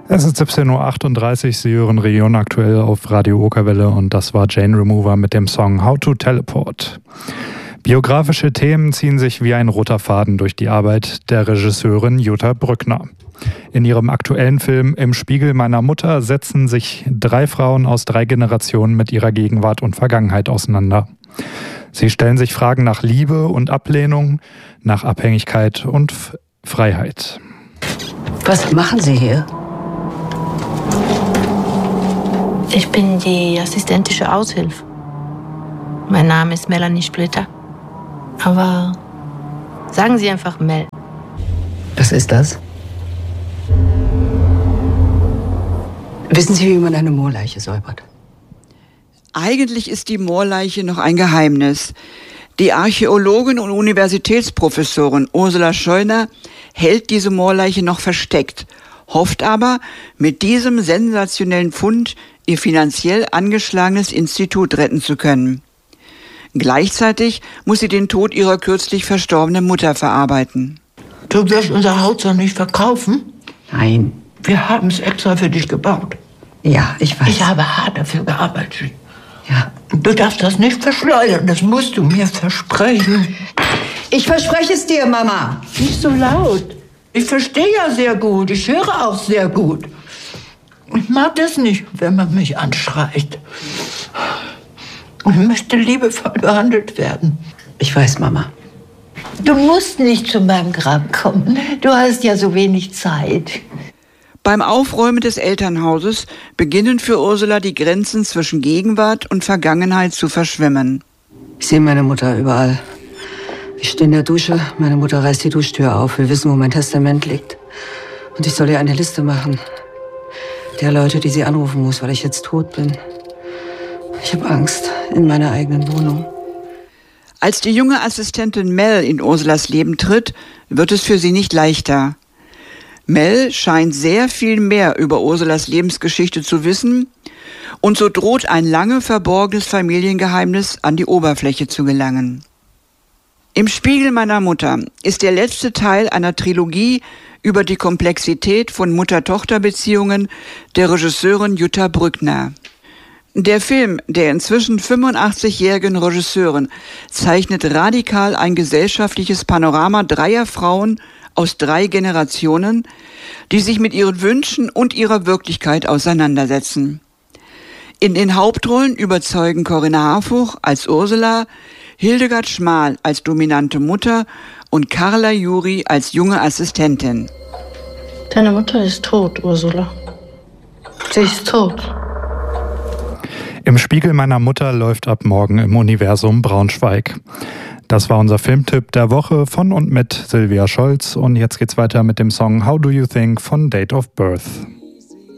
Es ist 17:38 Uhr, Sie hören Region aktuell auf Radio Okerwelle und das war Jane Remover mit dem Song How to Teleport. Biografische Themen ziehen sich wie ein roter Faden durch die Arbeit der Regisseurin Jutta Brückner. In ihrem aktuellen Film Im Spiegel meiner Mutter setzen sich 3 Frauen aus 3 Generationen mit ihrer Gegenwart und Vergangenheit auseinander. Sie stellen sich Fragen nach Liebe und Ablehnung, nach Abhängigkeit und Freiheit. Was machen Sie hier? Ich bin die assistentische Aushilfe. Mein Name ist Melanie Splitter. Aber sagen Sie einfach Mel. Was ist das? Wissen Sie, wie man eine Moorleiche säubert? Eigentlich ist die Moorleiche noch ein Geheimnis. Die Archäologin und Universitätsprofessorin Ursula Scheuner hält diese Moorleiche noch versteckt, hofft aber, mit diesem sensationellen Fund ihr finanziell angeschlagenes Institut retten zu können. Gleichzeitig muss sie den Tod ihrer kürzlich verstorbenen Mutter verarbeiten. Du wirst unser Haus doch nicht verkaufen? Nein. Wir haben es extra für dich gebaut. Ja, ich weiß. Ich habe hart dafür gearbeitet. Ja. Du darfst das nicht verschleudern, das musst du mir versprechen. Ich verspreche es dir, Mama. Nicht so laut. Ich verstehe ja sehr gut, ich höre auch sehr gut. Ich mag das nicht, wenn man mich anschreit. Ich möchte liebevoll behandelt werden. Ich weiß, Mama. Du musst nicht zu meinem Grab kommen. Du hast ja so wenig Zeit. Beim Aufräumen des Elternhauses beginnen für Ursula die Grenzen zwischen Gegenwart und Vergangenheit zu verschwimmen. Ich sehe meine Mutter überall. Ich stehe in der Dusche, meine Mutter reißt die Duschtür auf. Wir wissen, wo mein Testament liegt. Und ich soll ihr eine Liste machen. Der Leute, die sie anrufen muss, weil ich jetzt tot bin. Ich habe Angst in meiner eigenen Wohnung. Als die junge Assistentin Mel in Ursulas Leben tritt, wird es für sie nicht leichter. Mel scheint sehr viel mehr über Ursulas Lebensgeschichte zu wissen und so droht ein lange verborgenes Familiengeheimnis an die Oberfläche zu gelangen. Im Spiegel meiner Mutter ist der letzte Teil einer Trilogie über die Komplexität von Mutter-Tochter-Beziehungen der Regisseurin Jutta Brückner. Der Film der inzwischen 85-jährigen Regisseurin zeichnet radikal ein gesellschaftliches Panorama 3 Frauen aus 3 Generationen, die sich mit ihren Wünschen und ihrer Wirklichkeit auseinandersetzen. In den Hauptrollen überzeugen Corinna Harfouch als Ursula, Hildegard Schmal als dominante Mutter und Carla Juri als junge Assistentin. Deine Mutter ist tot, Ursula. Sie ist tot. Im Spiegel meiner Mutter läuft ab morgen im Universum Braunschweig. Das war unser Filmtipp der Woche von und mit Silvia Scholz. Und jetzt geht's weiter mit dem Song How Do You Think von Date of Birth.